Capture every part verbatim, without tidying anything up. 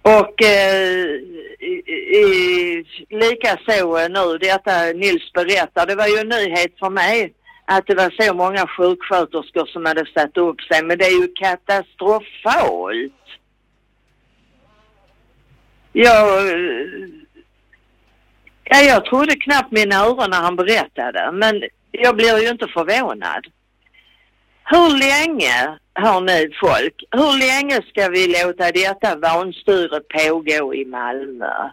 Och eh, i, i, lika så nu, detta Nils berättar, det var ju en nyhet för mig att det var så många sjuksköterskor som hade satt upp sig, men det är ju katastrofalt. Jag, ja, jag trodde knappt mina öron när han berättade, men jag blir ju inte förvånad. Hur länge, hör ni folk, hur länge ska vi låta detta vanstyre pågå i Malmö?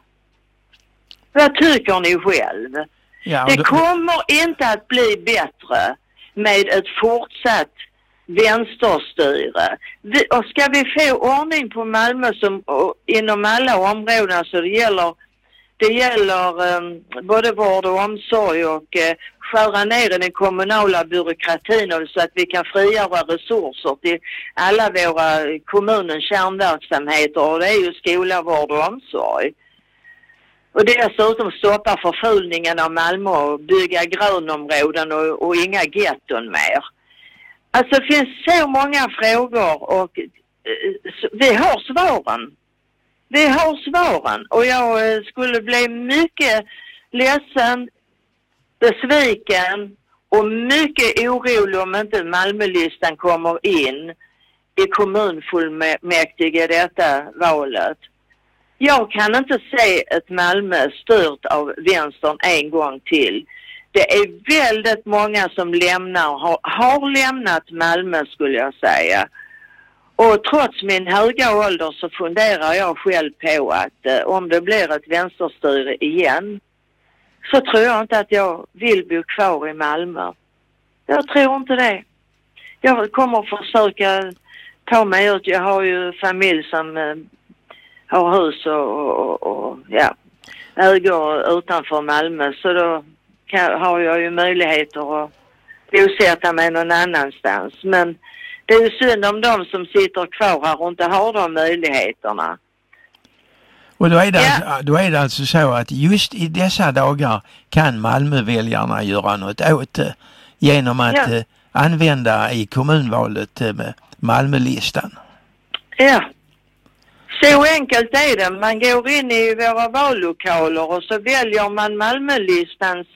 Vad tycker ni själv? Ja, det då... kommer inte att bli bättre med ett fortsatt vänsterstyre. Vi, och ska vi få ordning på Malmö som, och, inom alla områden, så det gäller, det gäller um, både vård och omsorg och uh, skära ner den kommunala byråkratin och så att vi kan frigöra resurser till alla våra kommunens kärnverksamheter, och det är ju skola, vård och omsorg. Och dessutom stoppa förfulningen av Malmö och bygga grönområden och, och inga getton mer. Alltså det finns så många frågor och eh, vi har svaren. Vi har svaren och jag eh, skulle bli mycket ledsen, besviken och mycket orolig om inte Malmölistan kommer in i kommunfullmäktige detta valet. Jag kan inte se ett Malmö styrt av vänstern en gång till. Det är väldigt många som lämnar, har, har lämnat Malmö skulle jag säga. Och trots min höga ålder så funderar jag själv på att eh, om det blir ett vänsterstyre igen, så tror jag inte att jag vill bo kvar i Malmö. Jag tror inte det. Jag kommer att försöka ta mig ut. Jag har ju familj som eh, har hus och, och, och ja, äger utanför Malmö, så då kan, har jag ju möjligheter att bosätta mig någon annanstans. Men det är ju synd om de som sitter kvar här och inte har de möjligheterna. Och då är, det, ja. då är det alltså så att just i dessa dagar kan Malmöväljarna göra något åt det genom att ja. eh, använda i kommunvalet eh, Malmölistan. Ja. Så enkelt är det. Man går in i våra vallokaler och så väljer man Malmölistans.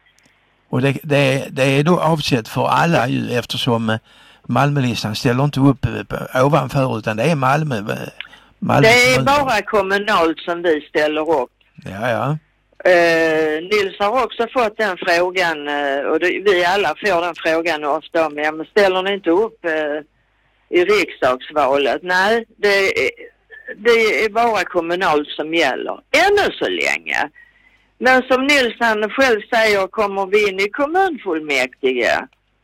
Och det, det, det är då avsett för alla ju, eftersom Malmölistan ställer inte upp ovanför, utan det är Malmö. Malmö det är bara kommunalt som vi ställer upp. Ja, ja. Uh, Nils har också fått den frågan uh, och det, vi alla får den frågan ofta, men jag ställer ni inte upp uh, i riksdagsvalet? Nej, det är Det är bara kommunalt som gäller. Ännu så länge. Men som Nils han själv säger, kommer vi in i kommunfullmäktige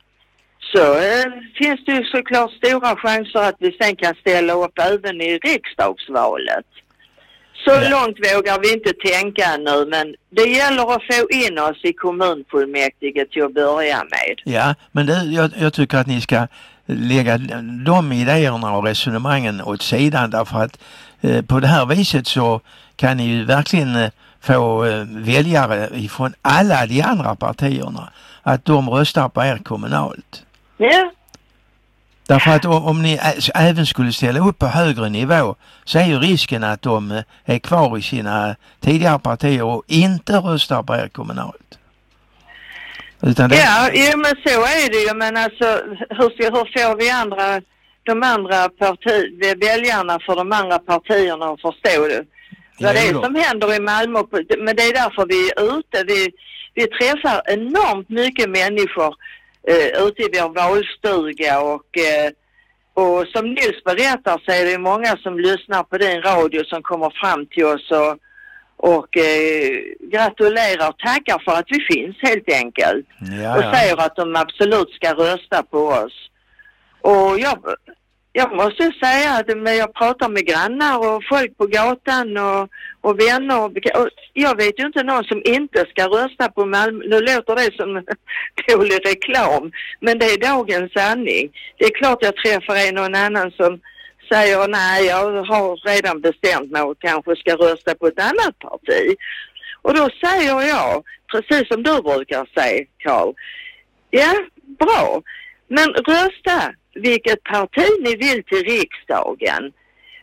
så eh, finns det ju såklart stora chanser att vi sen kan ställa upp även i riksdagsvalet. Så ja. långt vågar vi inte tänka nu, men det gäller att få in oss i kommunfullmäktige till att börja med. Ja, men det, jag, jag tycker att ni ska lägga de idéerna och resonemangen åt sidan, därför att eh, på det här viset så kan ni ju verkligen eh, få eh, väljare ifrån alla de andra partierna att de röstar på er kommunalt. Ja. Därför att om, om ni ä- även skulle ställa upp på högre nivå så är ju risken att de eh, är kvar i sina tidigare partier och inte röstar på er kommunalt. Utan det... Ja, ja, men så är det ju. Men alltså, hur, hur får vi andra, de andra parti, väljarna för de andra partierna att förstå det? Vad det är som händer i Malmö. Men det är därför vi är ute. Vi, vi träffar enormt mycket människor eh, ute i vår valstuga. Och, eh, och som Nils berättar så är det många som lyssnar på din radio som kommer fram till oss och och eh, gratulerar och tackar för att vi finns helt enkelt. Ja, och ja. säger att de absolut ska rösta på oss. Och jag, jag måste säga att jag pratar med grannar och folk på gatan och, och vänner. Och, och jag vet ju inte någon som inte ska rösta på Malmö. Nu låter det som dålig reklam, men det är dagens sanning. Det är klart jag träffar en och annan som säger nej, jag har redan bestämt mig och kanske ska rösta på ett annat parti. Och då säger jag, precis som du brukar säga, Carl, ja, bra, men rösta vilket parti ni vill till riksdagen.